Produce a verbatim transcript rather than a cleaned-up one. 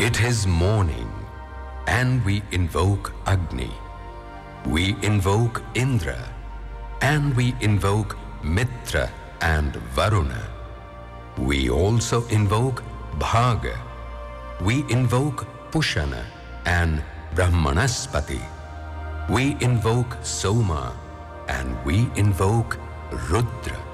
It is morning, and we invoke Agni. We invoke Indra, and we invoke Mitra and Varuna. We also invoke Bhaga. We invoke Pushana and Brahmanaspati. We invoke Soma, and we invoke Rudra.